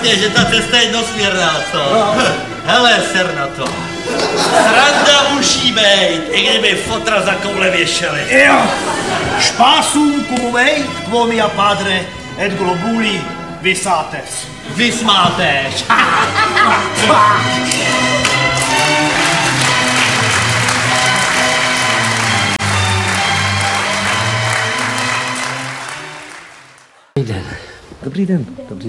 jasně, že ta cesta je jednosměrná, co? No. Hele, ser na to. Sranda musí bejt, i kdyby fotra za koule věšeli. Jo, spásum cum veit, quo mia padre et globuli visates. Vysmáteš. Dobrý den.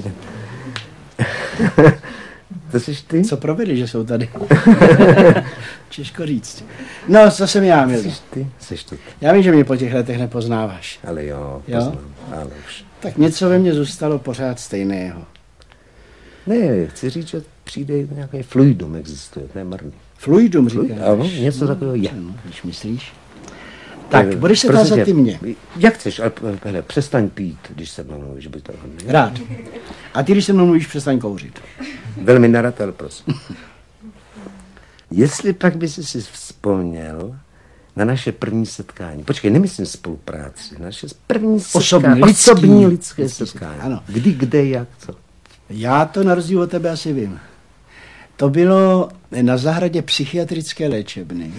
To jsi ty? Co provedli, že jsou tady? Těžko říct. No, co jsem já, milý? Jsi ty. Já vím, že mě po těch letech nepoznáváš. Ale jo, poznám, ale už. Tak něco ve mně zůstalo pořád stejného. Ne, chci říct, že přijde nějaký fluidum existuje, to je marný. Fluidum říkáš? Ano, něco takového je. No, když myslíš. Tak, budeš se tázat ty mě. Jak chceš, ale hele, přestaň pít, když se mnou mluvíš, by to hodně. Rád. A ty, když se mnou mluvíš, přestaň kouřit. Velmi nerad, ale prosím. Jestli pak by si vzpomněl na naše první setkání. Počkej, nemyslím spolupráci. Naše první setkání. Osobní lidské setkání. Ano. Kdy, kde, jak, co? Já to na rozdíl od tebe asi vím. To bylo na zahradě psychiatrické léčebny.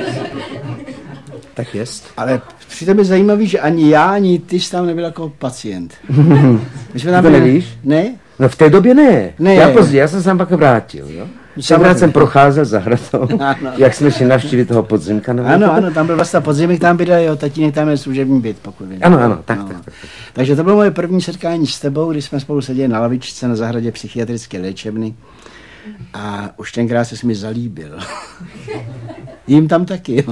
Tak jest. Ale přitom je zajímavý, že ani já, ani ty jsi tam nebyl jako pacient. My jsme tam to nevíš? Ne? No v té době ne. Ne. Já později, já jsem se tam pak vrátil, jo. Tenkrát jsem procházel zahradou, jak jsme šli navštívit toho podzimka. Ano, tam byl vlastně podzimek, tam bydlel jeho tatínek, tam je služební byt, pokud vím. Ano, tak. Takže to bylo moje první setkání s tebou, když jsme spolu seděli na lavičce na zahradě psychiatrické léčebny a už tenkrát ses mi zalíbil. Jím tam taky.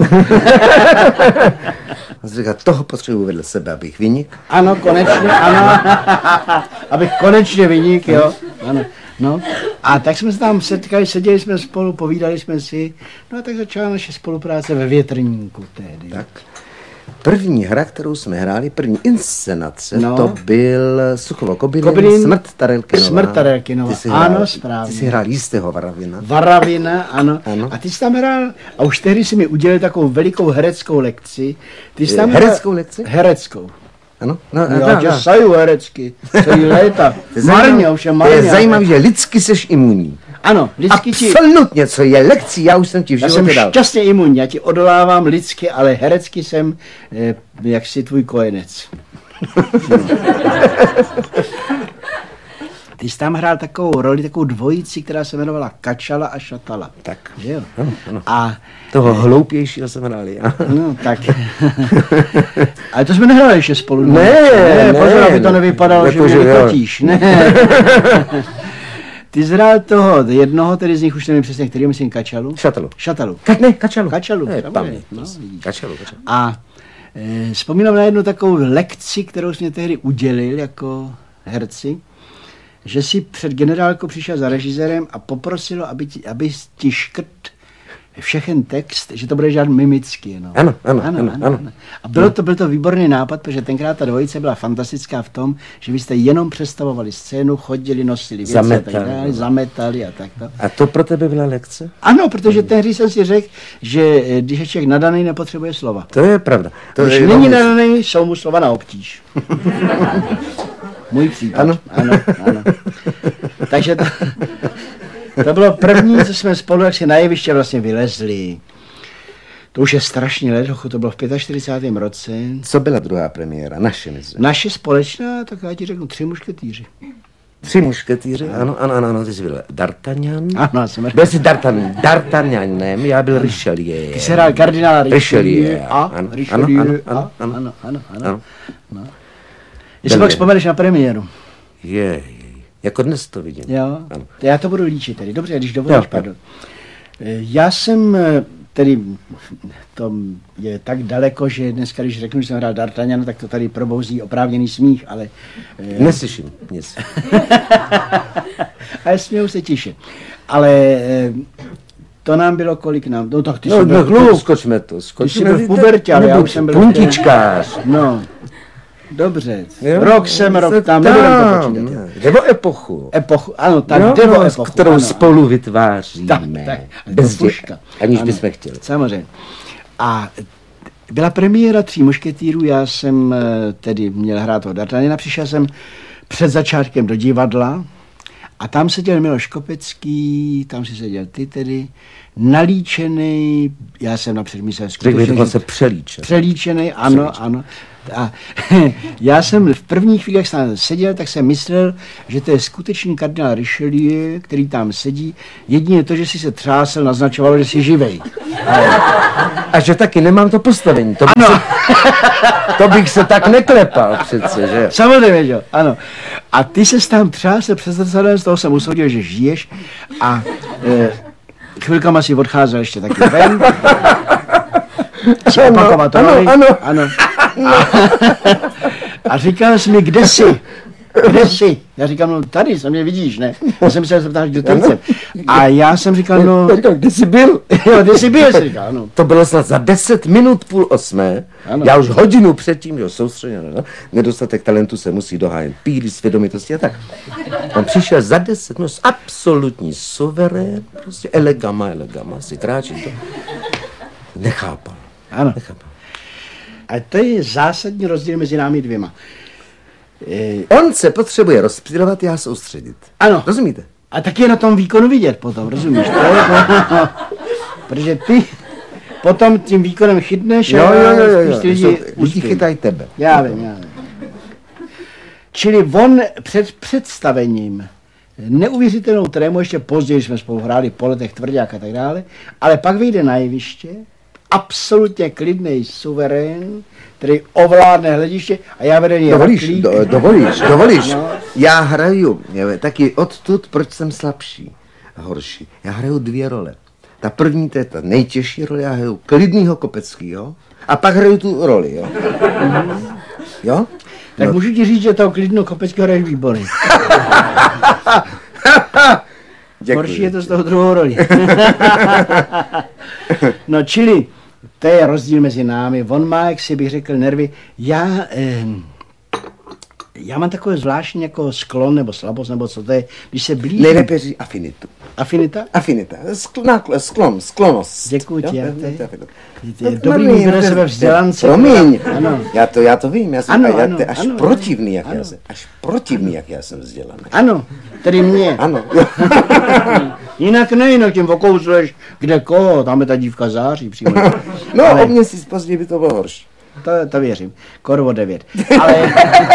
Říká, toho potřebuji vedle sebe, abych vynik. Ano, konečně, ano. Abych konečně vynik, jo. Ano. No, a tak jsme se tam setkali, seděli jsme spolu, povídali jsme si, no a tak začala naše spolupráce ve Větrníku tehdy. Tak. První hra, kterou jsme hráli, první inscenace, to byl Suchovo Kobylin, Smrt Tarelkinova. Ano, správně. Ty jsi hrál jistého Varavina. Varavina, ano. A ty jsi tam hrál, a už tehdy si mi udělal takovou velikou hereckou lekci. Ty jsi tam hereckou lekci? Hereckou. Ano, já tě saju herecky, celý léta. Marně, ovšem marně. To je zajímavé, že lidsky seš imunní. Ano, lidsky ti... Absolutně, co je lekcí, já už jsem ti v životě dal. Já jsem šťastně imunní, já ti odolávám lidsky, ale herecky jsem jaksi tvůj kojenec. Ty jsi tam hrál takovou roli, takovou dvojici, která se jmenovala Kačala a Šatala. Tak, že jo? Ano. A toho hloupějšího jsem hrál já. No, tak. Ale to jsme nehráli ještě spolu. Ne, pozor, aby to nevypadalo, jako že mě vykotíš. Ne. Ty jsi hrál toho jednoho, tedy z nich už nevím přesně, který myslím Kačalu. Šatalu. Kačalu. Kačalu. No, Kačalu. A vzpomínám na jednu takovou lekci, kterou jsi mě tehdy udělil jako herci, že si před generálkou přišel za režisérem a poprosil, aby ti škrt všechen text, že to bude žádný mimicky. No. Ano. A byl to výborný nápad, protože tenkrát ta dvojice byla fantastická v tom, že vy jste jenom představovali scénu, chodili, nosili věci zametali a tak. A to pro tebe byla lekce? Ano, protože tehdy jsem si řekl, že když je člověk nadaný, nepotřebuje slova. To je pravda. Když není nadaný, jsou mu slova na obtíž. Můj případ. Ano. Takže to bylo první, co jsme spolu jak si na jeviště vlastně vylezli. To už je strašně let, to bylo v 45. roce. Co byla druhá premiéra? Naše společná, tak já ti řeknu 3 mušketýři. 3 mušketýři? Ano, ty jsi byl D'Artagnan. Ano, jsem byl jsi D'Artagnanem, já byl Richelieu. Ty jsi hrál kardinála Richelieu. Ano. Jestli pak vzpomeneš na premiéru. Jako dnes to vidím. Jo, ano. Já to budu líčit tedy. Dobře, když dovolíš, pardon. Já jsem tedy, to je tak daleko, že dneska, když řeknu, že jsem hrál D'Artagnana, tak to tady probouzí oprávněný smích, ale... Neslyším nic. Ale smějou se tiše. Ale to nám bylo kolik nám? No tak ty jsi byl kluk. Skočme to. Ty jsi byl v pubertě, ale já už jsem byl... Puntičkář. No. Dobře, rok tam, nebudem to počítat. Jde o epochu. Ano, tak jde o epochu. Kterou spolu vytváříme. Tak, bez děka, aniž bychom chtěli. Samozřejmě. A byla premiéra 3 mušketýrů, já jsem tedy měl hrát toho D'Artagnana, přišel jsem před začátkem do divadla A tam seděl Miloš Kopecký, tam si seděl ty tedy, nalíčený, já jsem napřed myslel skutečně, se přelíčený, ano. A já jsem v první chvíli, jak jsem seděl, tak jsem myslel, že to je skutečný kardinál Richelieu, který tam sedí. Jedině to, že si se třásel, naznačovalo, že jsi živej. A že taky nemám to postavení. To bych se tak neklepal přece, že? Samozřejmě, že? Ano. A ty se tam třásel přes zrcadlem, z toho jsem usoudil, že žiješ a chvilkama si odcházel ještě taky ven. Ano. A říkal jsi mi, kde jsi? Já říkám, no tady, se mě vidíš, ne? Já jsem se zeptal, kdo tady jsem. A já jsem říkal, no... Kde jsi byl? Jo, kde jsi byl, říkal, ano. To bylo snad za 10 minut 7:30. Ano. Já už hodinu předtím, jo, soustředěno, no? Nedostatek talentu se musí dohájit, píly, svědomitosti a tak. On přišel za 10 minut, absolutní suverén, prostě elegama, si kráčí to. Nechápal. Ano. A to je zásadní rozdíl mezi námi dvěma. On se potřebuje rozptylovat, já soustředit. Ano. Rozumíte? A tak je na tom výkonu vidět potom, rozumíš? Protože ty potom tím výkonem chytneš jo. Lidi chytají tebe. Já vím. Čili on před představením neuvěřitelnou trému, ještě později jsme spolu hráli po letech Tvrdák a tak dále, ale pak vyjde na jeviště, absolutně klidný suverén, který ovládne hlediště a já vedený Dovolíš. No. Já hraju, taky odtud, proč jsem slabší a horší. Já hraju 2 role. Ta první, to je ta nejtěžší role, já hraju klidnýho Kopeckýho a pak hraju tu roli, jo. Jo? Tak no. Můžu ti říct, že toho klidného Kopeckýho hraješ výborně. Horší je to z toho druhou roli. No čili, to je rozdíl mezi námi. On má, jak si bych řekl, nervy. Já mám takové zvláštní jako sklon nebo slabost, nebo co to je, když se blíží. Nejlépe říct afinitu. Afinita? Afinita. Sklonost. Děkuji ti. Je dobrý mít do sebe vzdělance. Promiň. Já to vím. Já jsem až protivný, jak já jsem. Až protivný, jak já jsem vzdělaný. Ano, tedy mě. Ano. Jinak tím okousleš kde koho, tam je ta dívka září přímo. No, ale... o měsíc později by to bylo horší. To věřím. Korvo 9. Ale...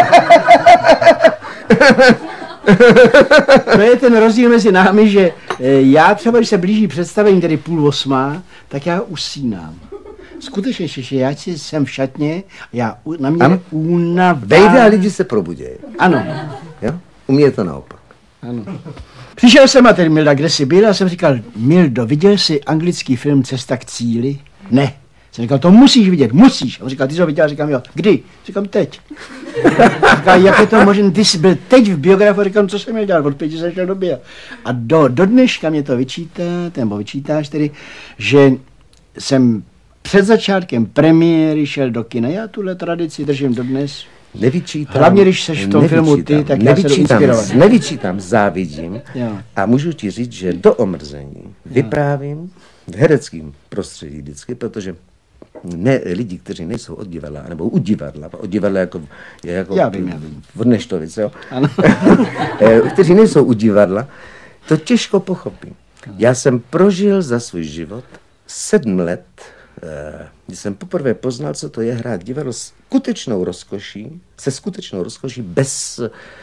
To je ten rozdíl mezi námi, že já třeba, když se blíží představení, tedy 7:30, tak já usínám. Skutečně, že já jsem v šatně, na mě je únava. Vejde a lidi se probudějí. Ano. Jo? U mě je to naopak. Ano. Přišel jsem a tedy Milda, kde jsi byl? A jsem říkal, Mildo, viděl jsi anglický film Cesta k cíli? Ne. Jsem říkal, to musíš vidět, musíš. A on říkal, ty jsi ho viděl? Říkám, jo. Kdy? Říkám, teď. Říkal, jak je to možné? Ty jsi byl teď v biografu, říkám, co jsem měl dělat, od 5 jsem šel do bio. A do dneška mě to vyčítáš tedy, že jsem před začátkem premiéry šel do kina. Já tuhle tradici držím dodnes. Nevyčítám. Hlavně, když seš v tom filmu ty, tak já se jdu inspirovat. Nevyčítám, závidím. Jo. A můžu ti říct, že do omrzení vyprávím v hereckém prostředí vždycky, protože lidi, kteří nejsou od divadla, nebo u divadla jako já vím. v Neštovice, jo? Kteří nejsou u divadla, to těžko pochopím. Já jsem prožil za svůj život 7 let, když jsem poprvé poznal, co to je hrát divadlo se skutečnou rozkoší, bez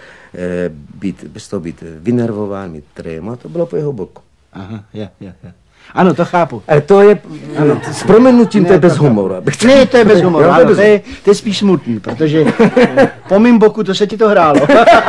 toho být vynervován, mít trému, a to bylo po jeho boku. Aha, já. Ano, to chápu. Ale to je, s prominutím, to je bez humoru. Ne, to je bez humoru, ano, to je spíš smutný, protože po mým boku to se ti to hrálo.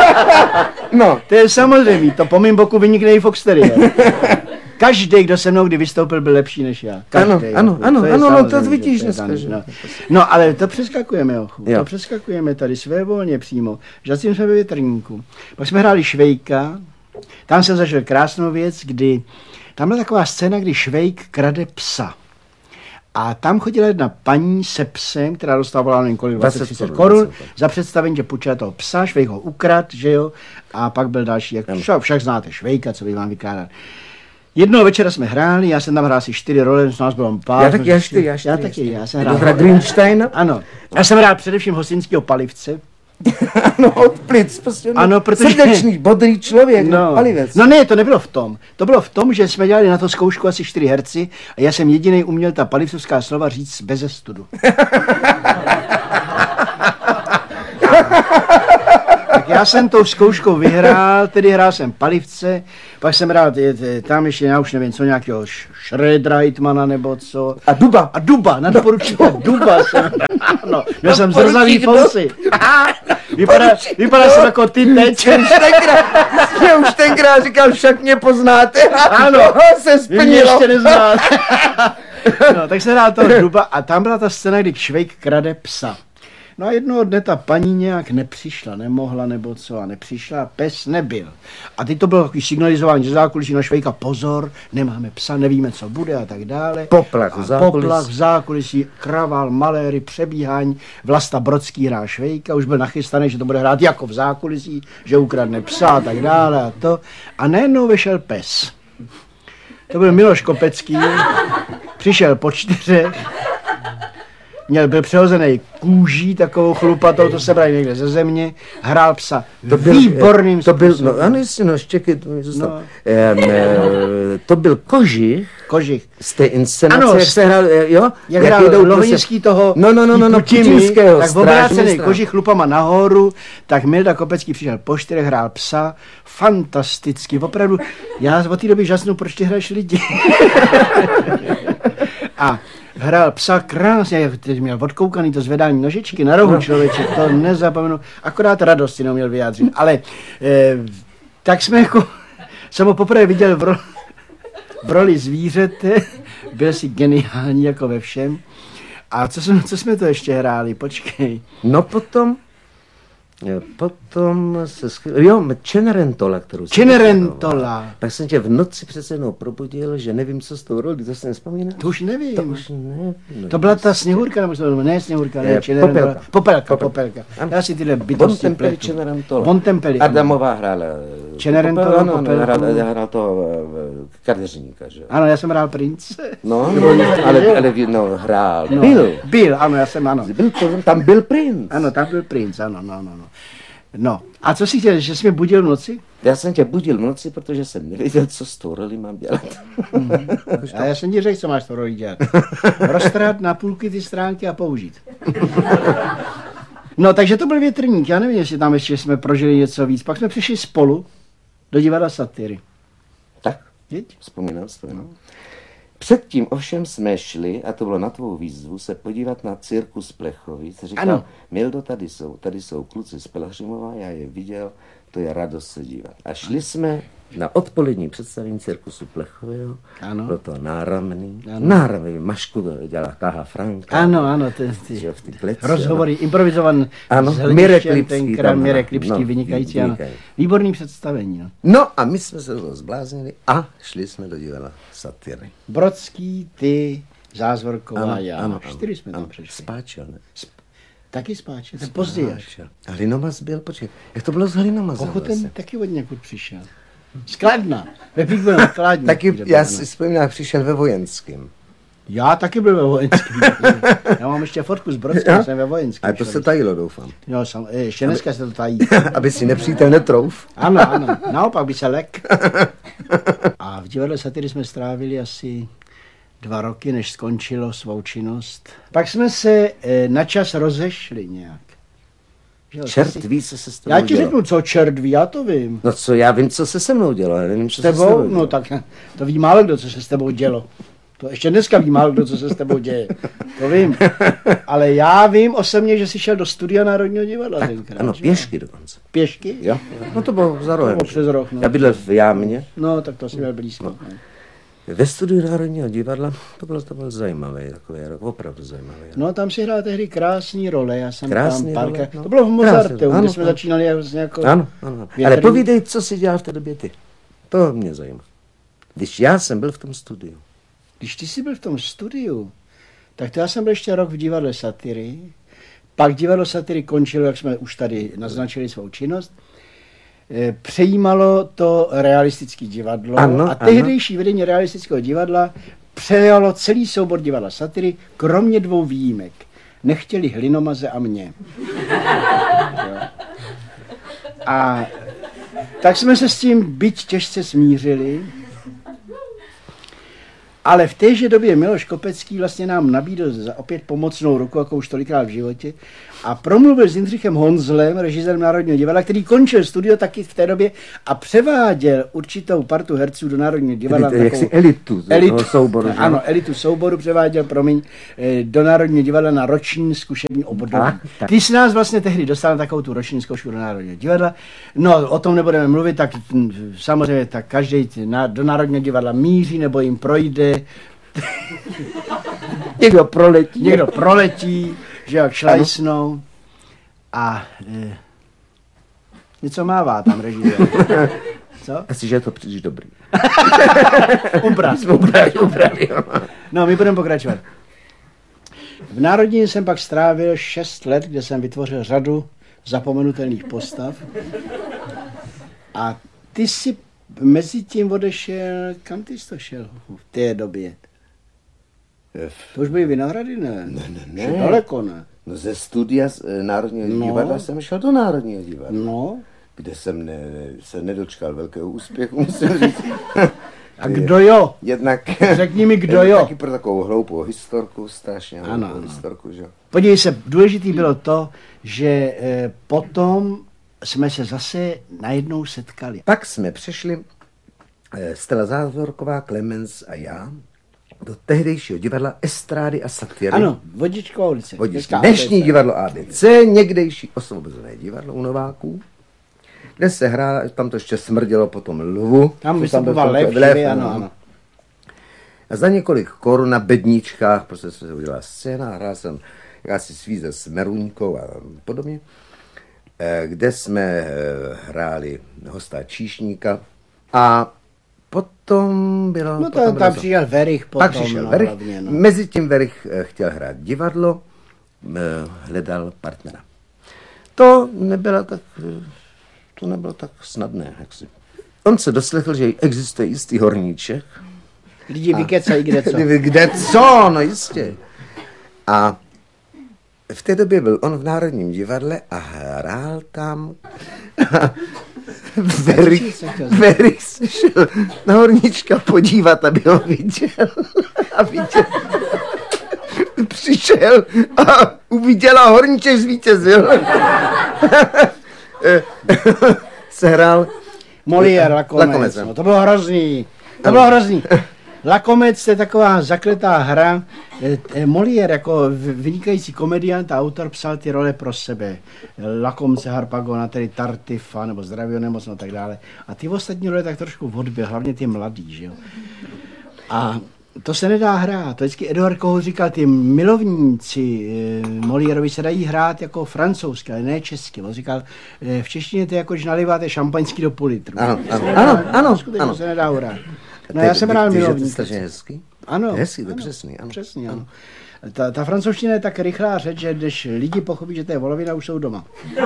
No. To je samozřejmě, to po mým boku vynikne i Foxteriér. Každý, kdo se mnou kdy vystoupil, byl lepší než já. Ano, to vidíš dneska. No, ale to přeskakujeme, to přeskakujeme tady svévolně přímo. Zatím jsme ve Větrníku. Pak jsme hráli Švejka, tam jsem zažil krásnou věc, kdy tam byla taková scéna, kdy Švejk krade psa. A tam chodila jedna paní se psem, která dostávala několik 20 korun za představení, že půjčila toho psa, Švejk ho ukrad, že jo, a pak byl další, však znáte Švejka, co bych vám vykládat. Jednoho večera jsme hráli, já jsem tam hrál asi 4 role, z nás bylo pár. Já taky. Já jsem hrál Greensteina? Ano. Já jsem hrál především hostinského Palivce. Ano, od plic, prostě Ano, protože... srdečný, bodrý člověk, palivec. No ne, to nebylo v tom. To bylo v tom, že jsme dělali na to zkoušku asi 4 herci a já jsem jediný uměl ta palivcovská slova říct beze studu. Tak já jsem tou zkouškou vyhrál, tedy hrál jsem palivce, pak jsem hrál tam ještě, já už nevím, co nějakého Schredreitmana nebo co. A Duba, na doporučení Duba jsem, ano, měl jsem zrzavý fousy. Vypadá jsem jako ty teď. Už tenkrát říkal, však mě poznáte. Ano, se vy mě splnilo. ještě neznáte. No, tak se hrál toho Duba a tam byla ta scéna, kdy Švejk krade psa. No a jednoho dne ta paní nějak nepřišla, nemohla nebo co a nepřišla, pes nebyl. A teď to bylo takový signalizování ze zákulisí na Švejka, pozor, nemáme psa, nevíme, co bude a tak dále. Poplach v zákulisí, kraval, maléry, přebíhání, Vlasta Brodský hrál Švejka, už byl nachystaný, že to bude hrát jako v zákulisí, že ukradne psa a tak dále a to. A najednou vyšel pes. To byl Miloš Kopecký, přišel po 4. Byl přehozený kůží, takovou chlupatou, to se brali někde ze země, hrál psa výborným způsobem. No ano, jestli, no, štěky, to byl Kožich. Z té inscenace, ano, jak se hrál, jo? Jak hrál Lohoněský toho putinského tak obrácený Kožich chlupama nahoru, tak Milda Kopecký přišel po 4, hrál psa, fantasticky, opravdu, já od té doby žasnu, proč ty hraješ lidi. A hrál psa krásně, jak měl odkoukaný to zvedání nožičky na rohu člověče, to nezapomenu, akorát radost si neuměl vyjádřit, ale tak jsme jako, jsem ho poprvé viděl v roli zvířete, byl si geniální jako ve všem. A co jsme to ještě hráli, počkej. No potom se Cenerentola, kterou jsem Cenerentola. Pak jsem tě v noci přece jednou probudil, že nevím, co s tou roli, to si nevzpomínáš? To už nevím. To už nevím. To byla ta Sněhurka, nebo ne Sněhurka, ne Cenerentola. Popelka. Já si tyhle bytosti pletu. Bontempelli. Adamová hrála. Cenerentola, Popelku. Hrál toho kadeřníka, že? Ano, já jsem hrál prince. No, ale hrál. Byl, ano, já jsem, ano. Tam byl princ. Ano, tam byl princ, ano. No, a co jsi chtěl, že jsi mě budil v noci? Já jsem tě budil v noci, protože jsem nevěděl, co s tou roli mám dělat. A já jsem ti řekl, co máš to roli dělat. Roztrhat na půlky ty stránky a použít. No, takže to byl Větrník, já nevím, jestli tam ještě jsme prožili něco víc. Pak jsme přišli spolu do divadla Satyry. Tak, vzpomínal jsi to, no. Předtím ovšem jsme šli, a to bylo na tvou výzvu, se podívat na cirkus Plechovic. Říkal, ano. Mildo, tady jsou kluci z Pelhřimova, já je viděl, to je radost se dívat. A šli jsme na odpolední představení cirkusu Plechového, bylo to náramný, Mašku dělá Táha Franka. Ano, ty rozhovory, improvizovan s Mirek Lipský, vynikající, ano. Výborný představení. No a my jsme se toho zbláznili a šli jsme do divadla Satyry. Brodský, ty, Zázvorková, já. 4 jsme tam přišli. Spáčel, ne? Taky Spáčel, to později až. A Hlinomaz byl, počkej, jak to bylo s Hlinomazem? Pochoten vlastně? Taky od někud přišel. Z Kladna, ve Pík byl Kladně. Taky, já si vzpomínám, přišel ve Vojenském. Já taky byl ve Vojenském. Já mám ještě fotku z Brodska, jsem ve Vojenském. A to se tajilo, doufám. Jo, ještě dneska se to tají. Aby si nepřítel netrouf. Ano, naopak by se lek. A v divadle Satyry jsme strávili asi 2 roky, než skončilo svou činnost. Pak jsme se na čas rozešli nějak. Čert ví, co se s tebou Já ti řeknu, co čert ví, já to vím. No co, já vím, co se se mnou dělo, ale nevím, co se s tebou dělo. No tak to ví málo kdo, co se s tebou dělo. To ještě dneska ví málo kdo, co se s tebou děje. To vím. Ale já vím osobně, že jsi šel do studia Národního divadla tenkrát. Ano, pěšky dokonce. Pěšky? Jo. No to bylo za rohem. To bylo přes rok, no. Já bydlel v Jámě. No, tak to si měl blízko. No. Ve studiu Národního divadla to byl zajímavý takový rok, opravdu zajímavý rok. No tam si hrál tehdy krásný role, já jsem krásný tam role, To bylo v Mozarteu, kde jsme začínali s nějakou... Ano. Ale povídej, co jsi dělal v té době ty. To mě zajímá. Když já jsem byl v tom studiu. Když ty jsi byl v tom studiu, tak to já jsem byl ještě rok v divadle Satyry. Pak divadlo Satyry končilo, jak jsme už tady naznačili svou činnost. Přejímalo to realistické divadlo a tehdejší vedení realistického divadla přejalo celý soubor divadla Satyry, kromě 2 výjimek. Nechtěli Hlinomaze a mě. Jo. A tak jsme se s tím byť těžce smířili, ale v téže době Miloš Kopecký vlastně nám nabídl opět pomocnou ruku, jako už tolikrát v životě, a promluvil s Jindřichem Honzlem, režisérem Národního divadla, který končil studio taky v té době a převáděl určitou partu herců do Národního divadla. Elitu souboru. Ano, elitu souboru převáděl, do Národního divadla na roční zkušební období. Ty jsi nás vlastně tehdy dostal na takovou tu roční zkoušku do Národního divadla. No, o tom nebudeme mluvit, tak samozřejmě tak každý do Národního divadla míří nebo jim projde. Někdo proletí, že jak šlajsnou a něco mává tam režisér. Co? Asi, že je to příliš dobrý. Ubrali. No, my budeme pokračovat. V Národním jsem pak strávil 6 let, kde jsem vytvořil řadu zapomenutelných postav. A ty si mezi tím odešel, kam ty jsi to šel v té době? To už byly Vinohrady, ne? Ne. Daleko, ne? No ze studia z Národního divadla jsem šel do Národního divadla. No. Kde jsem se nedočkal velkého úspěchu, musím říct. A kdo jo? Jednak... Řekni mi, kdo jo? Taky pro takovou hloupou historku, strašně hloupou historku, že? Podívej se, důležitý bylo to, že potom jsme se zase najednou setkali. Pak jsme přešli, Stella Závorková, Klemens a já, do tehdejšího divadla Estrády a Satyry. Ano, Vodičková ulice. Dnešní divadlo ABC, někdejší Osvobozené divadlo u Nováků, kde se hrála, tam to ještě smrdělo po tom Lvu. Tam vystupoval Lev, ano. A za několik korun na bedničkách, prostě se udělala scéna, hrál jsem jakási svíze s Meruňkou a podobně, kde jsme hráli hosta Číšníka a potom bylo... No tam přišel Verich potom. Pak přišel Verich, mezi tím Verich chtěl hrát divadlo, hledal partnera. To nebylo tak snadné, jaksi. On se doslechl, že existuje jistý horníček. Lidi vykecají kde co. Kde co, no jistě. A v té době byl on v Národním divadle a hrál tam. Verich se šel na horníčka podívat, aby ho viděl. A viděl. Přišel a uviděl a horníček zvítězil. Se hrál Molière, Lakomec. No, to bylo hrozný. Lakomec je taková zakletá hra. Molière jako vynikající komediant a autor psal ty role pro sebe. Lakomce, Harpagona, tedy Tartifa, nebo Zdravýho nemocno a tak dále. A ty ostatní role tak trošku odbyl, hlavně ty mladý, že jo. A to se nedá hrát. To vždycky Eduard Kohut říkal, ty milovníci Moliérovi se dají hrát jako francouzsky, ale ne česky. On říkal, v češtině to je jako, když naliváte šampaňský do půl litru. Ano. Skutečně se nedá hrát. No já jsem hrál milovník. To je strašně hezký? Ano. Hezký, to je přesný. Ano. Přesný, ano. Ta francouzština je tak rychlá řeč, že když lidi pochopí, že to je volovina, už jsou doma.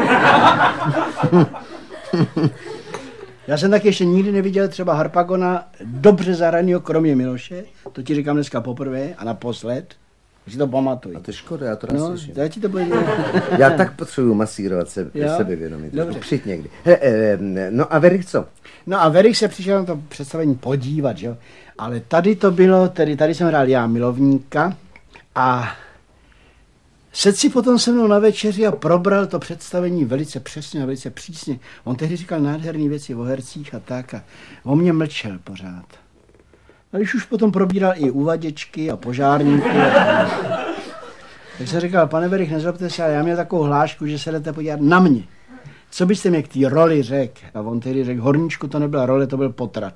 Já jsem taky ještě nikdy neviděl třeba Harpagona dobře zahraného, kromě Miloše. To ti říkám dneska poprvé a naposled. Si to pamatuj. A to je škoda, já to neslyším. Já ti to budu... Já tak potřebuju masírovat sebevědomí. Přijď někdy. No a Verich co? No a Verich se přišel na to představení podívat, že jo. Ale tady to bylo, tady jsem hrál já milovníka a sedl si potom se mnou na večeři a probral to představení velice přesně a velice přísně. On tehdy říkal nádherné věci o hercích a tak a on mě mlčel pořád. A když už potom probíral i uvaděčky a požárníky, tak jsem říkal, pane Verich, nezlobte se, ale já měl takovou hlášku, že se jdete podívat na mě. Co byste mě k té roli řekl? A on tehdy řekl, horníčku to nebyla role, to byl potrat.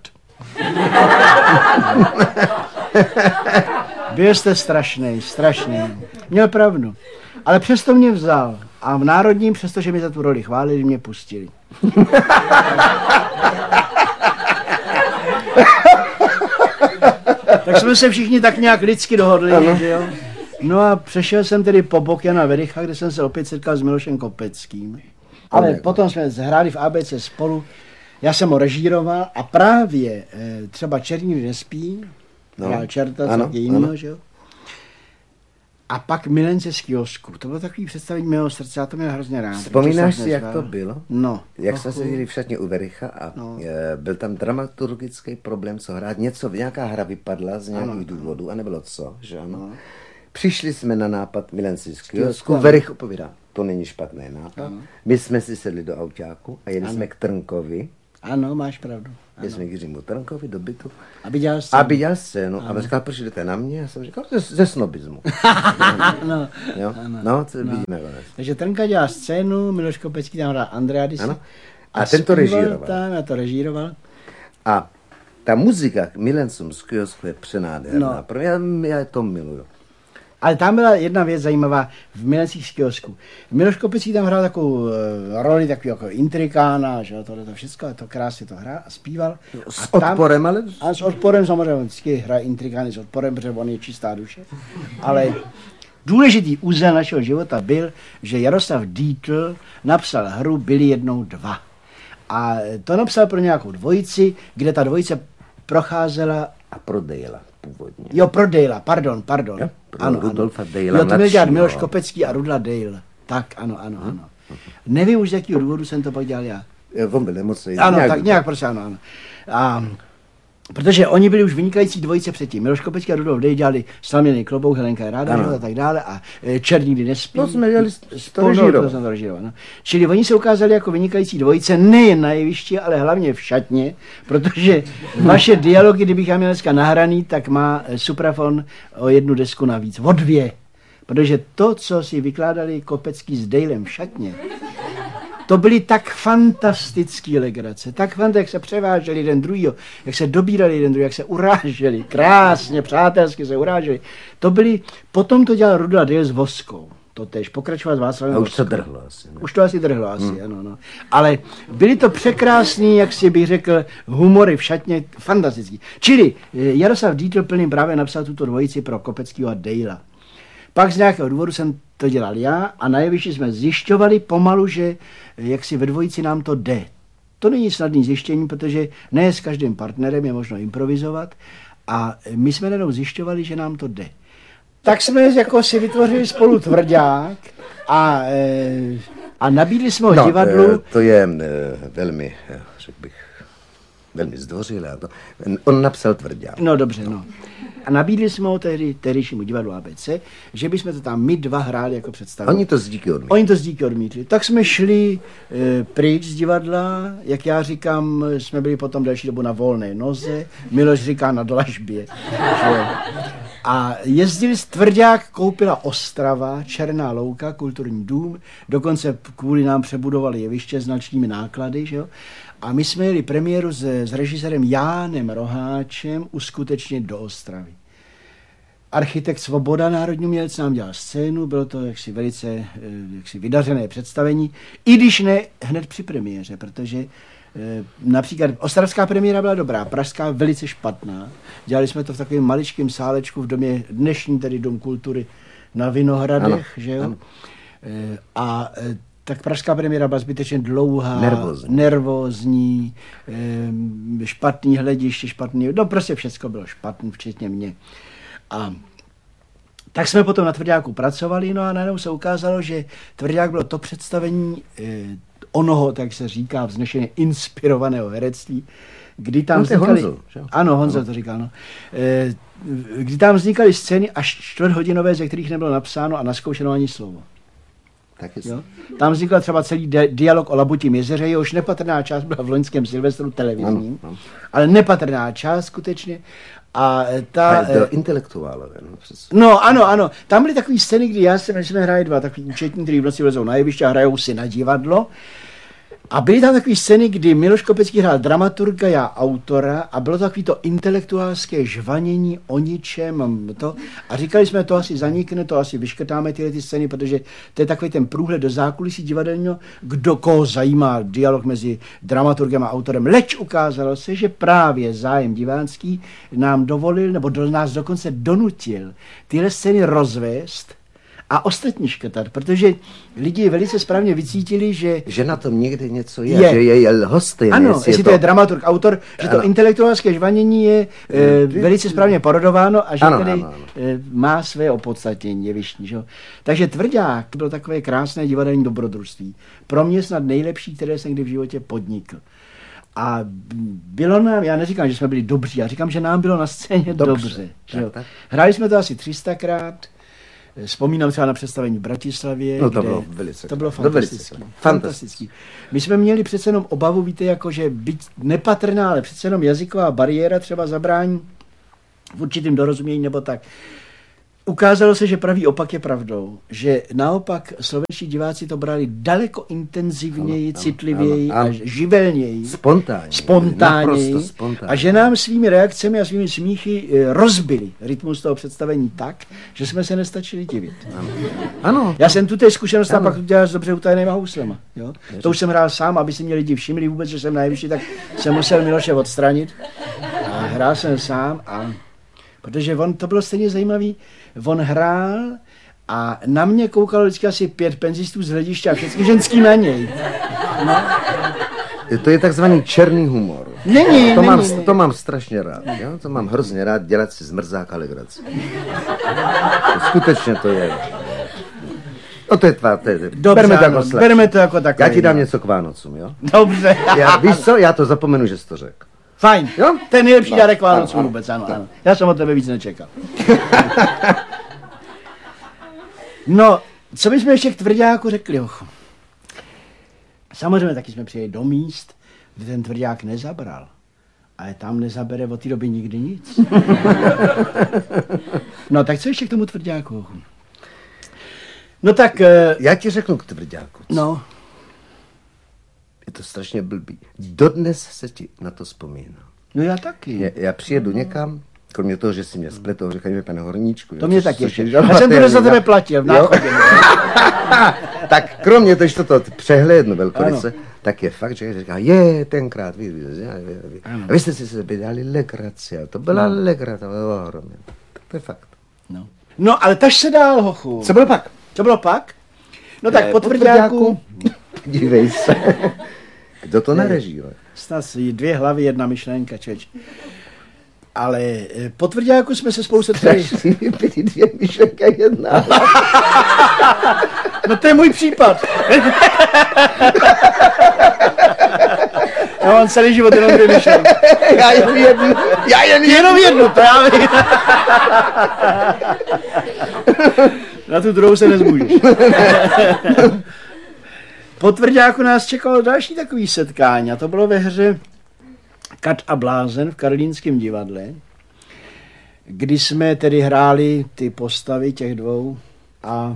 Byl jste strašný. Měl pravdu. Ale přesto mě vzal. A v Národním, přestože mi za tu roli chválili, mě pustili. Tak jsme se všichni tak nějak lidsky dohodli, že jo? No a přešel jsem tedy po bok Jana Vericha, kde jsem se opět setkal s Milošem Kopeckým. Ale potom jsme hráli v ABC spolu. Já jsem ho režíroval a právě třeba Černík nespí, hrál Čerta, co je jinýho, že jo? A pak Milence z kiosku. To bylo takový představení mého srdce, já to měl hrozně rád. Vzpomínáš si, jak to bylo? No. Jak jsme se viděli v šatně u Vericha a byl tam dramaturgický problém, co hrát. Nějaká hra vypadla z nějakých důvodů a nebylo co, že ano. No. Přišli jsme na nápad Milence z kiosku. Verich opovídá, to není špatný nápad. Ano. My jsme si sedli do autáku a jeli jsme k Trnkovi. Ano, máš pravdu. Jeli jsme k Jiřímu Trnkovi do bytu. Aby dělal scénu. Aby dělal scénu. A on říkal, proč jdete na mě? Já jsem říkal, ze snobismu. No, no, co vidíme vlastně. Takže Trnka dělá scénu, Miloš Kopecký tam hrál Andreadis. A ten to režíroval. A to režíroval. A ta muzika k Milencům z kiosku je přenádherná. No. Já to miluju. Ale tam byla jedna věc zajímavá v Milencích z kiosku. Miloš Kopecký tam hrál takovou roli, takový jako intrikána, že tohle to všechno, a to krásně to hrál a zpíval. S odporem, ale? A s odporem samozřejmě, vždycky hraje intrikány s odporem, protože on je čistá duše. Ale důležitý úzel našeho života byl, že Jaroslav Dietl napsal hru Byli jednou dva. A to napsal pro nějakou dvojici, kde ta dvojice procházela a pro Dejla původně. Jo, pro Dejla, pardon. Jo, ano, Rudolfa Dejla. Jo, to měl dělat Miloš Kopecký a Rudla Dejl. Tak, ano. Nevím už, z jakého důvodu jsem to pak dělal já. On byl nemocný. Ano, tak nějak prostě ano. A protože oni byli už vynikající dvojice předtím. Miloš Kopecký a Rudolf Dejl dělali Slaměný klobouk, Helenka je ráda, a tak dále. A Čert nikdy nespí. To jsme dělali to režíroval. No. Čili oni se ukázali jako vynikající dvojice nejen na jevišti, ale hlavně v šatně, protože vaše dialogy, kdybych já měl dneska nahraný, tak má Suprafon o jednu desku navíc, o dvě. Protože to, co si vykládali Kopecký s Dejlem v šatně, to byly tak fantastický legrace, jak se převáželi jeden druhýho, jak se dobírali jeden druhý, jak se uráželi, krásně, přátelsky se uráželi. To byly, potom to dělal Rudla Dejl s Voskou, to tež, pokračovat s Václavem Voskou. Už to drhlo asi. Ne? Už to asi drhlo asi, ano. Ale byly to překrásný, jak si bych řekl, humory v šatně, fantastický. Čili Jaroslav Dietl plným právě napsal tuto dvojici pro Kopeckýho a Dejla. Pak z nějakého důvodu jsem to dělal já a na jevišti jsme zjišťovali pomalu, že jak si ve dvojici nám to jde. To není snadný zjištění, protože ne s každým partnerem je možno improvizovat a my jsme jenom zjišťovali, že nám to jde. Tak jsme jako si vytvořili spolu tvrdák a nabídli jsme ho divadlu. To je velmi, řekl bych, velmi zdvořilé. On napsal tvrdák. No dobře, no. A nabídli jsme ho tehdejšímu divadlu ABC, že bychom to tam my dva hráli jako představení. Oni to z díky odmítli. Tak jsme šli pryč z divadla, jak já říkám, jsme byli potom další dobu na volné noze, Miloš říká na dlažbě. A jezdili tvrdák, koupila Ostrava, Černá louka, kulturní dům, dokonce kvůli nám přebudovali jeviště s značnými náklady, že jo? A my jsme jeli premiéru s režisérem Jánem Roháčem uskutečnit do Ostravy. Architekt Svoboda, národní umělec, nám dělal scénu, bylo to jaksi velice vydařené představení, i když ne hned při premiéře, protože například ostravská premiéra byla dobrá, pražská velice špatná. Dělali jsme to v takovém maličkém sálečku v domě, dnešní tedy Dom kultury na Vinohradech, ano, že jo? Ano. A tak pražská premiéra byla zbytečně dlouhá, nervózní, špatný hlediště, no prostě všechno bylo špatný, včetně mě. A tak jsme potom na Tvrďáku pracovali, no a najednou se ukázalo, že Tvrďák bylo to představení onoho, tak se říká, vznešeně inspirovaného herectví, kdy tam vznikaly... Honza to říkal, no. Kdy tam vznikaly scény až čtvrthodinové, ze kterých nebylo napsáno a naskoušeno ani slovo. Jo? Tam vznikl třeba celý dialog o Labutím jezeře, jehož nepatrná část byla v loňském Silvestru televizním, ale nepatrná část skutečně. A ta... intelektuálové. No, ano. Tam byly takové scény, kdy jsme hráli dva takový účetní, kteří v noci vlezou na jeviště a hrajou si na divadlo. A byly tam takové scény, kdy Miloš Kopecký hrál dramaturga, já autora a bylo to takové to intelektuálské žvanění o ničem. A říkali jsme, to asi zanikne, to asi vyškrtáme ty scény, protože to je takový ten průhled do zákulisí divadelního, koho zajímá dialog mezi dramaturgem a autorem. Leč ukázalo se, že právě zájem divácký nám dovolil, nebo nás dokonce donutil tyhle scény rozvést a ostatní škrtat, protože lidi velice správně vycítili, že na tom někde něco je. Že je lhostejné. Ano, jestli to je dramaturg, autor, že to intelektuálské žvanění je velice správně porodováno a že tedy má své opodstatnění, je vyšší. Že? Takže Tvrdák byl takové krásné divadelní dobrodružství. Pro mě snad nejlepší, které jsem kdy v životě podnikl. A bylo nám, já neříkám, že jsme byli dobří, já říkám, že nám bylo na scéně dobře. Tak. Hráli jsme to asi 300krát, vzpomínám třeba na představení v Bratislavě, no to bylo velice. To bylo fantastický. My jsme měli přece jenom obavu, víte, jako že být nepatrná, ale přece jenom jazyková bariéra třeba zabrání v určitým dorozumění nebo tak. Ukázalo se, že pravý opak je pravdou, že naopak slovenští diváci to brali daleko intenzivněji, citlivěji a živelněji, spontánněji a že nám svými reakcemi a svými smíchy rozbili rytmus toho představení tak, že jsme se nestačili divit. Ano. Já jsem tu té zkušenost a pak to dělal s dobře utajenýma houslema. Jo? To už jsem hrál sám, aby si mě lidi všimli vůbec, že jsem nejvyšší, tak jsem musel Miloše odstranit a hrál jsem sám a protože to bylo stejně zajímavý, on hrál a na mě koukalo vždycky asi 5 penzistů z hlediště a všechny ženský na něj. No. To je takzvaný černý humor. Není. To mám strašně rád. Jo? To mám hrozně rád dělat si z mrzáka legraci. Skutečně to je. No to je tvá. Bereme to jako takové. Já ti dám něco k Vánocům, jo? Dobře. Víš co, já to zapomenu, že jsi to řekl. Fajn, jo? Ten nejlepší dárek Vánocům vůbec, ano. Já jsem od tebe víc nečekal. No, co bychom ještě k Tvrďáku řekli, ocho? Samozřejmě taky jsme přijeli do míst, kde ten Tvrdák nezabral. Ale tam nezabere od té doby nikdy nic. No, tak co ještě k tomu Tvrďáku, ocho? No tak... Já ti řeknu k Tvrďáku. No. Je to strašně blbý. Dodnes se ti na to vzpomíná. No já taky. Já přijedu někam, kromě toho, že si mě spletou, říkají mi, pane Horníčku. To mě taky ještě. Já jsem to za tebe platil v náchodě. Tak kromě toho, že to přehlédnu velkoryse, tak je fakt, že říká, tenkrát, vy jste si sebe dali legraci, a to byla legrace, to je fakt. No, ale taž se dál, hochu. Co bylo pak? No tak po Tvrďáku. Dívej se. Kdo to narežíval? Snad 2 hlavy, 1 myšlenka, čeč. Ale po Tvrďáku jsme se spolu setkali. Byly 2 myšlenka, 1. No to je můj případ. Já mám celý život jenom 2 myšlenky. Já jenom jednu, to já vím. Na tu druhou se nezmůžeš. Po Tvrďáku nás čekalo další takový setkání a to bylo ve hře Kat a blázen v Karlínském divadle, kdy jsme tedy hráli ty postavy těch 2 a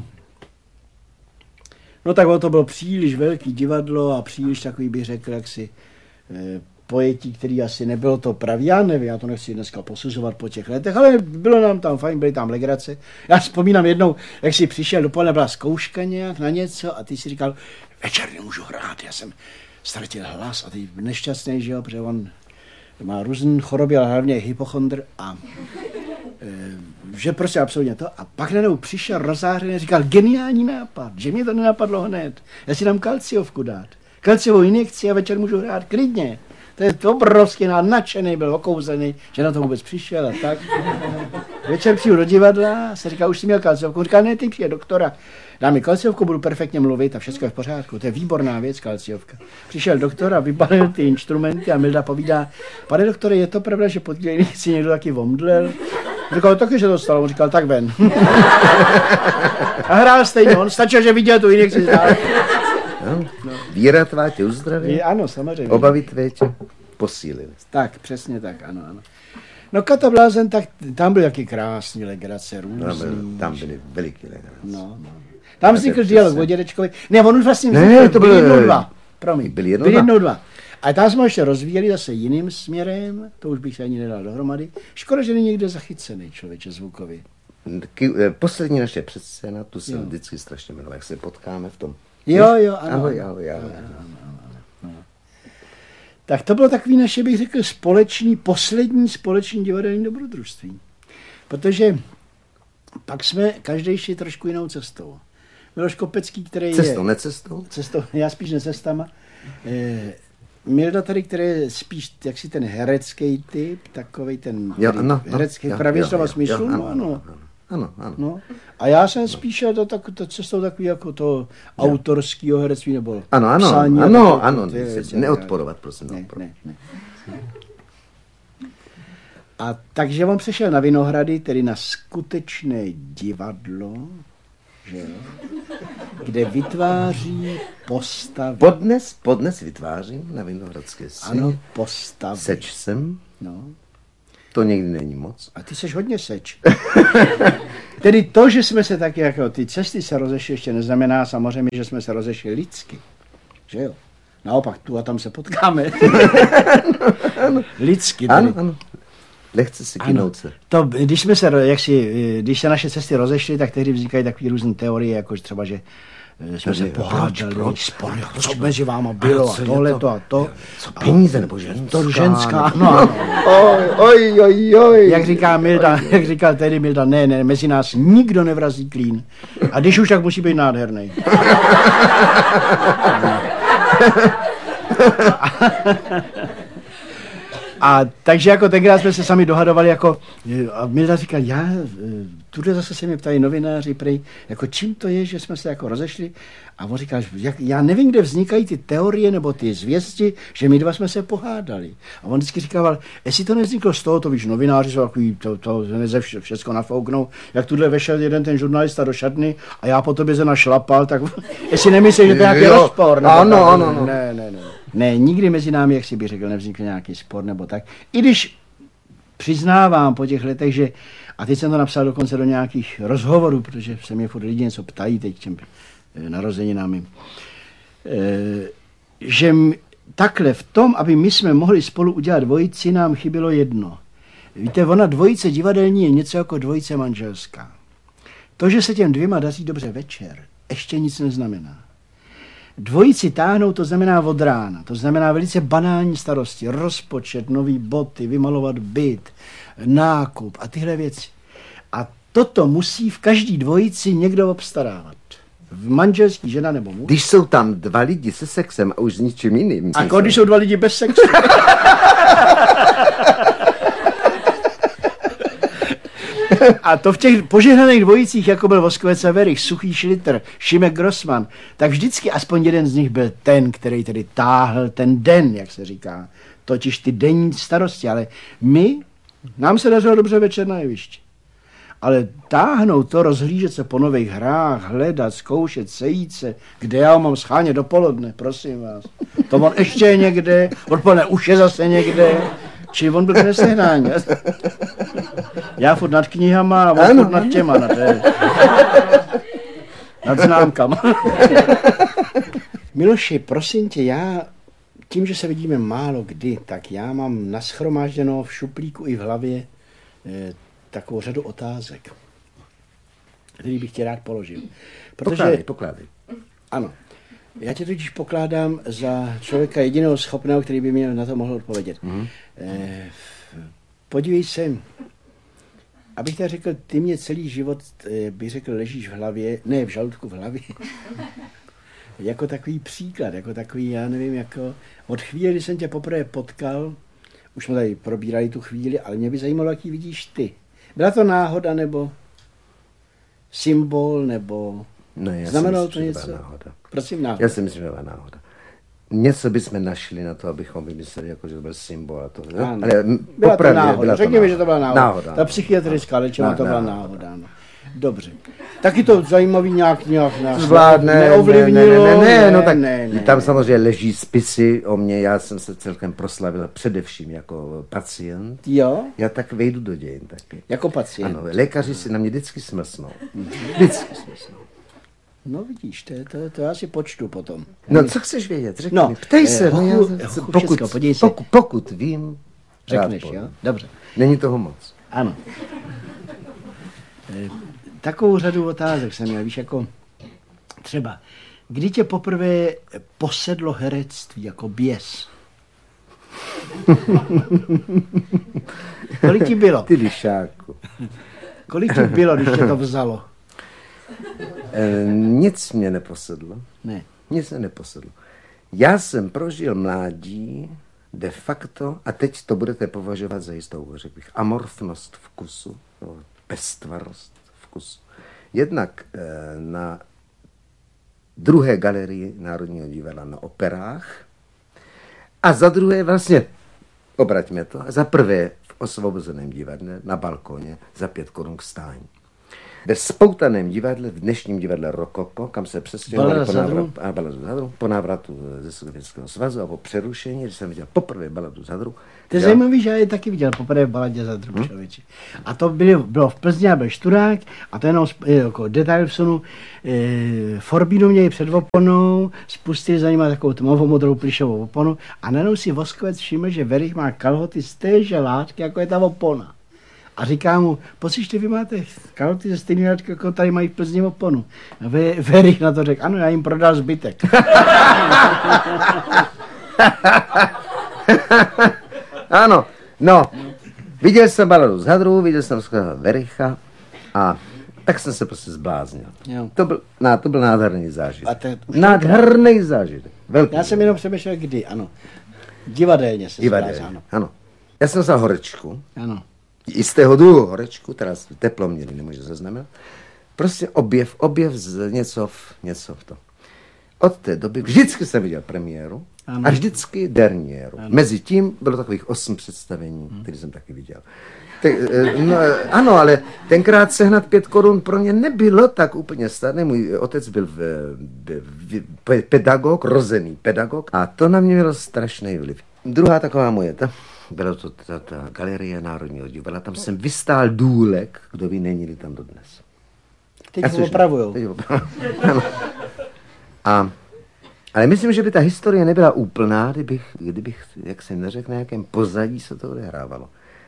no tak to bylo příliš velký divadlo a příliš takový, bych řekl, jaksi pojetí, který asi nebylo to pravý, já nevím, já to nechci dneska posuzovat po těch letech, ale bylo nám tam fajn, byly tam legrace. Já vzpomínám jednou, jak jsi přišel dopoledne, byla zkouška nějak na něco a ty si říkal, večer nemůžu hrát, já jsem ztratil hlas a ty nešťastný, že jo, protože on má různé choroby, ale hlavně hypochondr a že prostě absolutně to. A pak najednou přišel rozářený a říkal, geniální nápad, že mě to nenapadlo hned, já si dám kalciovku dát. Kalciovou injekci a večer můžu hrát klidně. To je obrovský nadšený, byl okouzený, že na to vůbec přišel a tak. Večer přijdu do divadla a se říká, už jsi měl kalciovku. On říkal, ne, ty přijde doktora. Dá mi kalciovku, budu perfektně mluvit a všechno je v pořádku. To je výborná věc, kalciovka. Přišel doktor a vybalil ty instrumenty a Milda povídá, pane doktore, je to pravda, že pod si někdo taky omdlel? Říkal, taky, že to stalo. On říkal, tak ven. A hrál stejně, on stačil, že viděl tu injekci. No. Víra tvá tě uzdraví. Ano, samozřejmě. Obavy tvé tě posílily. Tak, přesně tak, ano. No Kat a blázen, tak tam byly taky krásný legrace, různý. Tam byly veliký legrace. No. Tam vznikl dialog o dědečkovi. Ne, on už vlastně byl 1-2. Promiň. Byl 1-2. A tam jsme ještě rozvíjeli zase jiným směrem, to už bych se ani nedal dohromady. Škoda, že není někde zachycený člověče zvukově. Poslední naše předscéna, tu jsem vždycky strašně jmenoval, jak se potkáme v tom. Jo, ano. Ahoj. Tak to bylo takový naše, bych řekl, poslední společný divadelní dobrodružství. Protože Pak jsme každý šli trošku jinou cestou. Miloš Kopecký, který Cestou, je... necestou? Cestou, já spíš necestama. Milda tady, který je spíš jaksi ten herecký typ, takovej ten herecký pravý slova smyslu, ano. No. A já jsem spíš šel to cestou takový jako to autorského herectví nebo psání. Ano, neodporovat, prosím. Ne. A takže on přešel na Vinohrady, tedy na skutečné divadlo, že jo, kde vytváří postavy. Podnes vytvářím na Vinohradské scéně. Ano, postavy. Seč jsem. No. To někdy není moc. A ty seš hodně seč. Tedy to, že jsme se taky jako ty cesty se rozešly, ještě neznamená samozřejmě, že jsme se rozešli lidsky. Že jo? Naopak, tu a tam se potkáme. Lidsky. Tedy. Ano. Lehce si kynout se. To, když se naše cesty rozešly, tak tehdy vznikají takové různé teorie, jako třeba, že jsme se pohádali, co mezi váma bylo a tohleto a to. Co peníze nebo ženská? To ženská, no. Oj. Jak říkal tehdy Milda, ne, mezi nás nikdo nevrazí klín. A když už, tak musí být nádherný. A takže jako tenkrát jsme se sami dohadovali, jako, a Milda říkal, tuhle zase se mě ptají novináři, prej, jako čím to je, že jsme se jako rozešli. A on říkal, já nevím, kde vznikají ty teorie nebo ty zvěsti, že my dva jsme se pohádali. A on vždycky říkal, jestli to nevzniklo z toho, to víš, novináři jsou takový, to všechno nafouknou, jak tuhle vešel jeden ten žurnalista do šatny a já po tobě se našlapal, tak jestli nemyslíš, že to je nějaký rozpor. Ano. Ne, nikdy mezi námi, jak si bych řekl, nevznikl nějaký spor nebo tak. I když přiznávám po těch letech, že, a teď jsem to napsal dokonce do nějakých rozhovorů, protože se mě furt lidi něco ptají teď těm narozeninami, že takhle v tom, aby my jsme mohli spolu udělat dvojici, nám chybělo jedno. Víte, ona dvojice divadelní je něco jako dvojice manželská. To, že se těm dvěma daří dobře večer, ještě nic neznamená. Dvojici táhnout, to znamená od rána, to znamená velice banální starosti, rozpočet, nový boty, vymalovat byt, nákup a tyhle věci. A toto musí v každý dvojici někdo obstarávat. V manželský žena nebo muž. Když jsou tam dva lidi se sexem a už s ničím jiným. A když jsou dva lidi bez sexu. A to v těch požehnaných dvojicích, jako byl Voskovec a Werich, Suchý Šlitr, Šimek Grossman, tak vždycky aspoň jeden z nich byl ten, který tedy táhl ten den, jak se říká. Totiž ty denní starosti, ale nám se dařilo dobře večer na jevišti. Ale táhnout to, rozhlížet se po nových hrách, hledat, zkoušet, sejít se, kde já mám schánět dopoledne, prosím vás. To on ještě je někde, odpoledne už je zase někde. Či on byl nesehnání. Já furt nad knihama a on furt nad těma. Nad známkama. Miloši, prosím tě, já tím, že se vidíme málo kdy, tak já mám nashromážděno v šuplíku i v hlavě takovou řadu otázek, který bych ti rád položil. Protože, Pokládej. Ano. Já tě totiž pokládám za člověka jediného schopného, který by mě na to mohl odpovědět. Podívej se, abych tak řekl, ty mě celý život, bych řekl, ležíš v hlavě, ne v žaludku, v hlavě. Jako takový příklad, jako takový, já nevím, jako od chvíle, kdy jsem tě poprvé potkal, už jsme tady probírali tu chvíli, ale mě by zajímalo, jaký vidíš ty. Byla to náhoda, nebo symbol, nebo znamenalo to něco? Náhoda. Prosím, náhoda. Já si myslím, že byla náhoda. Něco bychom našli na to, abychom vymysleli, jako, že to byl symbol a to. Ale byla to náhoda. Řekni mi, že to byla náhoda. Ta psychiatrická léčba, to byla náhoda. No. Dobře. Taky to zajímavý nějak neovlivnilo. Ne. Tam samozřejmě leží spisy o mě, já jsem se celkem proslavil především jako pacient. Jo? Já tak vejdu do dějin taky. Jako pacient? Ano, lékaři si na mě vždycky smrsnou. Vždycky smrsnou. No vidíš, to já si počtu potom. No co chceš vědět? Řekni mi, ptej se. Pokud vím, řekneš, jo? Dobře. Není toho moc. Ano. Takovou řadu otázek jsem měl, víš, jako třeba, kdy tě poprvé posedlo herectví jako běs? Kolik ti bylo? Ty lišáku. Kolik ti bylo, když tě to vzalo? Nic mě neposedlo. Ne. Nic mě neposedlo. Já jsem prožil mládí de facto, a teď to budete považovat za jistou, řekl bych, amorfnost vkusu, pestvarost vkusu. Jednak na druhé galerii Národního divadla na Operách a za druhé vlastně, obraťme to, za prvé v Osvobozeném divadle na balkoně za 5 korun k stání. Ve spoutaném divadle, v dnešním divadle Rokoko, kam se přestěhovali po návratu ze Sovětského svazu a po přerušení, když jsem viděl poprvé Baladu Zadru. To je zajímavý, že já je taky viděl poprvé v Baladě Zadru, člověče. A to bylo v Plzni a byl Šturák a to jenom jako detail vsunu. Forbínu měli před oponou, spustili za nima takovou tmavou modrou plišovou oponu a najednou si Voskovec všiml, že Verich má kalhoty z téže látky, jako je ta opona. A říká mu, poslyšte, vy máte kalhoty ze stejné látky, jako tady mají v Plzni oponu. A Verich na to řekl, ano, já jim prodal zbytek. Ano, no, viděl jsem Baladu Zadru, viděl jsem Vericha a tak jsem se prostě zbláznil. To byl nádherný zážitek. Nádherný zážitek. Velký. Já jsem jenom přemýšlel, kdy, ano. Divadelně se zbláznil. Ano. Já jsem vzal horečku. Ano. Jistého druhu horečku, teda teplo měli, nemůže zaznamenat. Prostě objev z něco v tom. Od té doby vždycky jsem viděl premiéru a vždycky derniéru. Mezi tím bylo takových 8 představení, které jsem taky viděl. Ano, ale tenkrát sehnat 5 korun pro mě nebylo tak úplně snadné. Můj otec byl pedagog, rozený pedagog a to na mě mělo strašný vliv. Druhá taková moje, byla to ta galerie Národního divadla, tam jsem vystál důlek, kdo ví, není tam dodnes. Teď ho opravujou. Ale myslím, že by ta historie nebyla úplná, kdybych jak se neřekl, na jakém pozadí se to odehrávalo.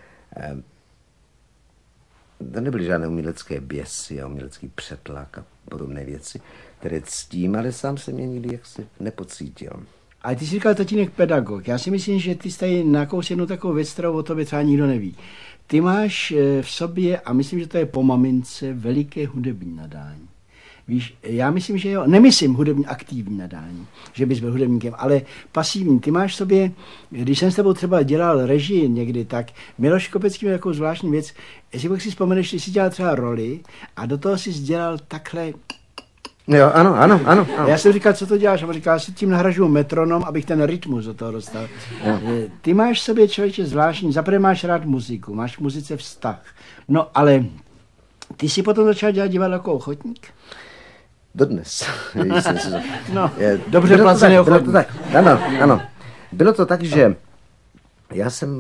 To nebyly žádné umělecké běsy a umělecký přetlak a podobné věci, které ctím, ale sám jsem je nikdy jaksi nepocítil. Ale ty jsi říkal tatínek pedagog. Já si myslím, že ty jsi tady nakous jednu takovou věc, kterou o tobě třeba nikdo neví. Ty máš v sobě, a myslím, že to je po mamince, veliké hudební nadání. Víš, já myslím, že jo, nemyslím hudební aktivní nadání, že bys byl hudebníkem, ale pasivní. Ty máš v sobě, když jsem s tebou třeba dělal režii někdy, tak Miloš Kopecký měl takovou zvláštní věc, jestli bych si vzpomeneš, že jsi dělal třeba roli a do toho jsi dělal takhle. Jo, ano. A já jsem říkal, co to děláš? A on říkal, já si tím nahražuju metronom, abych ten rytmus do toho dostal. Ty máš v sobě, člověče, zvláštní, zaprvé máš rád muziku, máš k muzice vztah. No, ale ty jsi potom začal dělat divadlo jako ochotník? Dodnes. No, dobře placený ochotník. Ano. Bylo to tak, že já jsem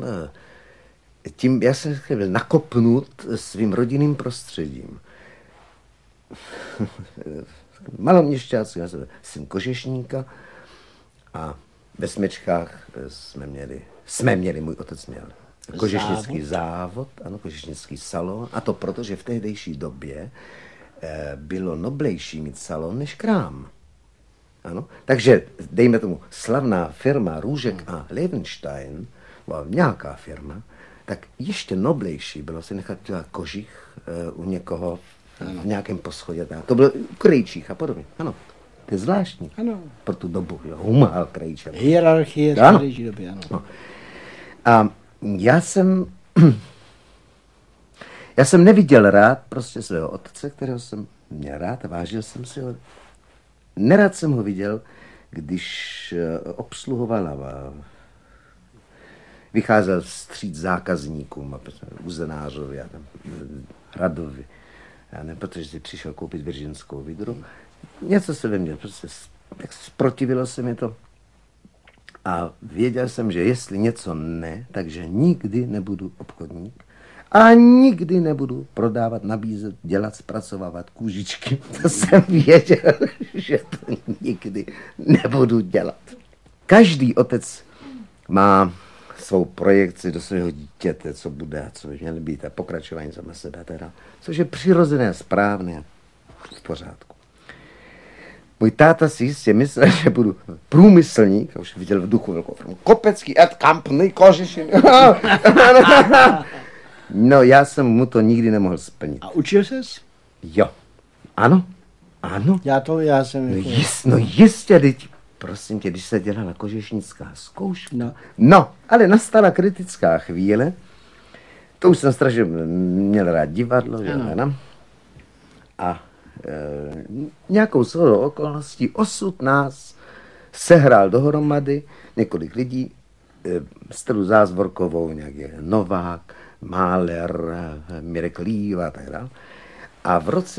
byl nakopnut svým rodinným prostředím. Maloměšťáci, já jsem syn kožešníka a ve Smečkách jsme měli, můj otec měl kožešnický závod, ano, kožešnický salon, a to proto, že v tehdejší době bylo noblejší mít salon než krám. Ano? Takže, dejme tomu, slavná firma Růžek a Levenstein, nějaká firma, tak ještě noblejší bylo si nechat dělat kožich u někoho v nějakém poschodě. To bylo u Krejčích a podobně. Ano, to je zvláštní. Ano. Pro tu dobu. Humál Krejčí. Hierarchie v tehdejší době, ano. No. A já jsem neviděl rád prostě svého otce, kterého jsem měl rád a vážil jsem si ho. Nerad jsem ho viděl, když obsluhoval a vycházel vstříc zákazníkům, uzenářovi a Radovi. Protože si přišel koupit viržinskou vidru. Něco se ve mně, prostě tak zprotivilo se mi to. A věděl jsem, že jestli něco ne, takže nikdy nebudu obchodník a nikdy nebudu prodávat, nabízet, dělat, zpracovávat kůžičky. To jsem věděl, že to nikdy nebudu dělat. Každý otec má svou projekci do svého dítěte, co bude a co by mělo být a pokračování sama sebe teda, což je přirozené, správné v pořádku. Můj táta si jistě myslel, že budu průmyslník, a už viděl v duchu velkou firmu, Kopecký & Company, Kožešin. No, já jsem mu to nikdy nemohl splnit. A učil ses? Jo. Ano. Ano. Já jsem... No, jako... no jistě, teď, prosím tě, když se dělala kožešnická zkouška. No, ale nastala kritická chvíle. To už jsem strašně měl rád divadlo, že ano. A nějakou shodou okolností osud nás sehrál dohromady několik lidí, Stelu Zázvorkovou, nějaký Novák, Máler, Mirek Líva a tak dále. A v roce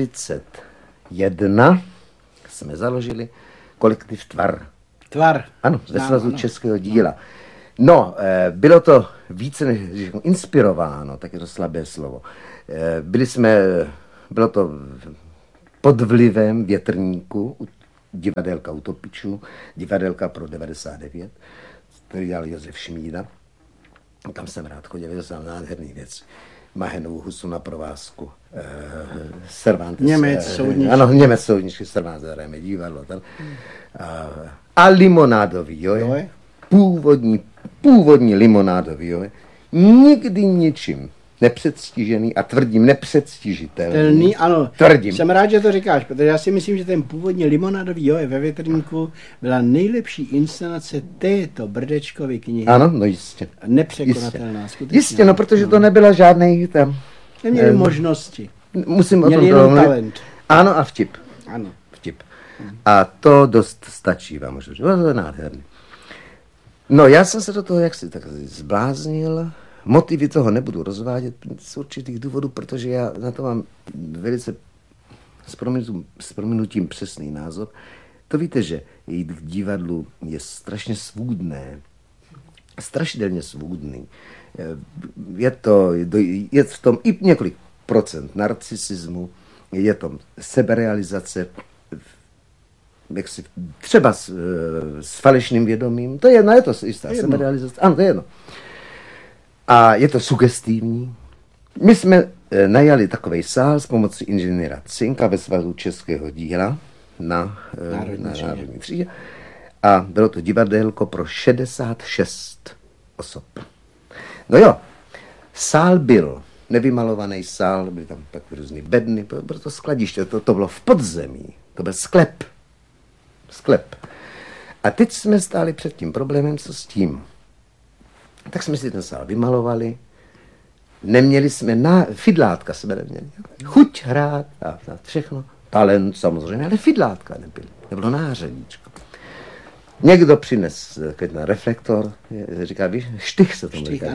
1941 jsme založili kolektiv Tvar. Tvar. Ano, ze Svazu českého díla. No, bylo to více než inspirováno, tak je to slabé slovo. Bylo to pod vlivem Větrníku, divadelka Utopičů, divadelka pro 99, který dělal Josef Šmída. Tam jsem rád chodil, viděl jsem nádherný věc. Mahenovou husu na provázku. Cervantes. Němec soudničky. Ano, Němec soudničky, Cervantes, hrajeme divadlo. A limonádový, jo? Původní limonádový, jo? Nikdy ničím nepředstižený a tvrdím nepředstižitelný. Ano, tvrdím. Jsem rád, že to říkáš, protože já si myslím, že ten původní limonádový Joe ve Větrníku byla nejlepší inscenace této Brdečkovy knihy. Ano, no jistě. Nepřekonatelná, skutečně. Jistě, no, protože to nebyla žádný tam... Neměli možnosti. Musím Měli o tom jenom mluvit. talent. Ano, a vtip. Ano. Vtip. A to dost stačí vám, že to je nádherný. No, já jsem se do toho jaksi tak zbláznil. Motivy toho nebudu rozvádět z určitých důvodů, protože já na to mám velice s prominutím přesný názor. To víte, že jít k divadlu je strašně svůdné, strašidelně svůdný. Je v tom i několik procent narcisismu, je to seberealizace, třeba s falešným vědomím, to je jedno, je to jistá seberealizace, ano, to je jedno. A je to sugestivní. My jsme najali takovej sál s pomocí inženýra Cinka ve Svazu českého díla na Národní třídě. A bylo to divadelko pro 66 osob. No jo, sál byl nevymalovaný sál, byly tam tak různý bedny, bylo to skladiště, to bylo v podzemí, to byl sklep. A teď jsme stáli před tím problémem, co s tím. Tak jsme si ten sál vymalovali, neměli jsme, fidlátka jsme neměli, chuť hrát a všechno, talent samozřejmě, ale fidlátka nebylo nářadíčko. Někdo přines na reflektor, říká, víš, štych se tomu říká.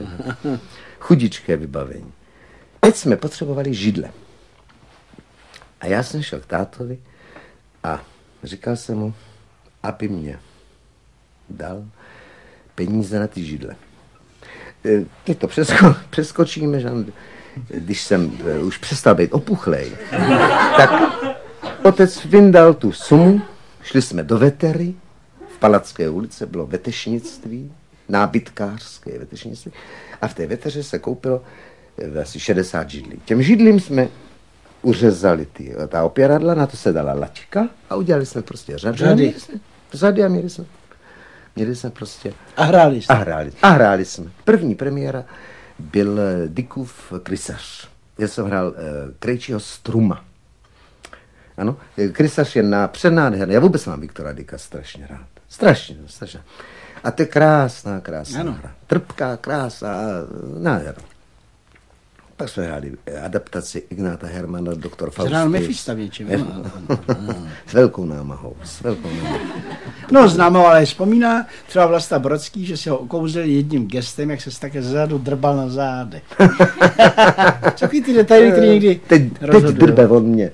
Chudičké vybavení. Teď jsme potřebovali židle. A já jsem šel k tátovi a říkal jsem mu, aby mě dal peníze na ty židle. Teď to přeskočíme, že když jsem už přestal být opuchlej, tak otec vyndal tu sumu, šli jsme do Vetery, v Palacké ulici bylo vetešnictví, nábytkářské vetešnictví, a v té Veteře se koupilo asi 60 židlí. Těm židlím jsme uřezali ta opěradla, na to se dala laťka a udělali jsme prostě řady a měli jsme prostě... A hráli jsme. A hráli jsme. První premiéra byl Dickův Krysař. Já jsem hrál Krejčího Struma. Ano, Krysař je přenádherný. Já vůbec mám Viktora Dicka strašně rád. Strašně. A to je krásná hra. Trpká, krásná, nádherná. Pak jsme hráli adaptaci Ignáta Hermana, doktor Faustus. Hrál Mefista většinou. S velkou námahou. No známo, ale vzpomíná třeba Vlasta Brodský, že si ho okouzil jedním gestem, jak se také zezadu drbal na zádech. Takový ty detaily, který někdy teď drbe on mě.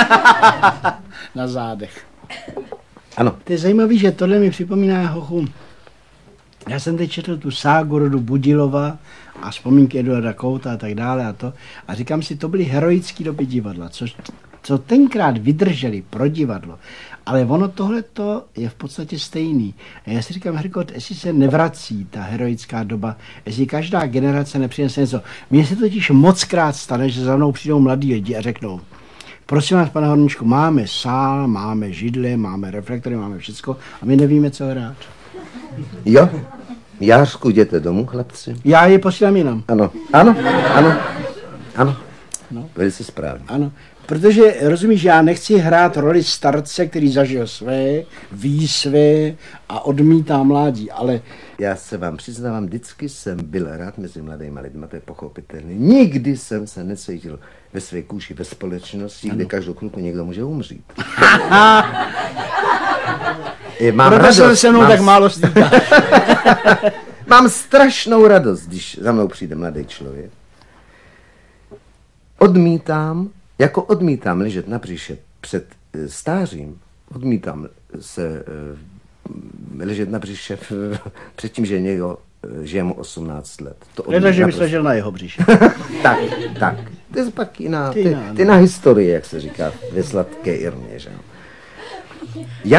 Na zádech. Ano. To je zajímavý, že tohle mi připomíná hochu. Já jsem teď četl tu ságu rodu Budilova a vzpomínky Eduarda Kouta a tak dále a to. A říkám si, to byly heroické doby divadla, co tenkrát vydrželi pro divadlo. Ale ono tohleto je v podstatě stejný. A já si říkám, Herkot, jestli se nevrací ta heroická doba, jestli každá generace nepřinese něco. Mně se totiž mockrát stane, že za mnou přijdou mladí lidi a řeknou, prosím vás, pane Horníčku, máme sál, máme židle, máme reflektory, máme všecko a my nevíme, co hrát. Jo, Jářku, jděte domů, chlapci. Já je posílám jinam. Ano. No. Velice správně. Ano, protože, rozumíš, já nechci hrát roli starce, který zažil své, ví své a odmítá mládí, ale... Já se vám přiznávám, vždycky jsem byl rád mezi mladými lidmi, to je pochopitelné. Nikdy jsem se necítil ve své kůži ve společnosti, kde každou chvilku někdo může umřít. Proto jsem se mnou tak málo stýká. Mám strašnou radost, když za mnou přijde mladý člověk. Odmítám ležet na břiše před stářím, odmítám se ležet na břiše před tím, že někdo žije mu 18 let. Leda, že bys ležel na jeho břiše. tak. To je pak jiná historie, jak se říká ve sladké Irmě, že?